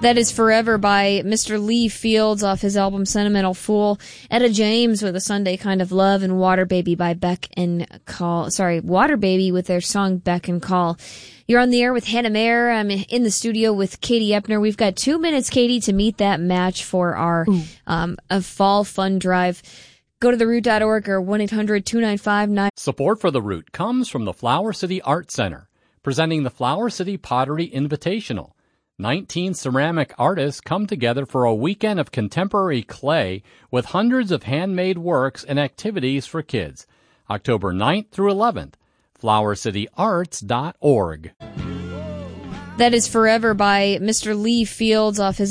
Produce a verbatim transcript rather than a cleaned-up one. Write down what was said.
That is Forever by Mister Lee Fields off his album Sentimental Fool. Etta James with A Sunday Kind of Love, and Water Baby by Beck and Call. Sorry, Water Baby with their song Beck and Call. You're on the air with Hannah Mayer. I'm in the studio with Katie Epner. We've got two minutes, Katie, to meet that match for our um, a fall fun drive. Go to the root dot org or one eight hundred two nine five nine. Support for The Root comes from the Flower City Art Center, presenting the Flower City Pottery Invitational. nineteen ceramic artists come together for a weekend of contemporary clay with hundreds of handmade works and activities for kids. October ninth through eleventh, flower city arts dot org. That is Forever by Mister Lee Fields off his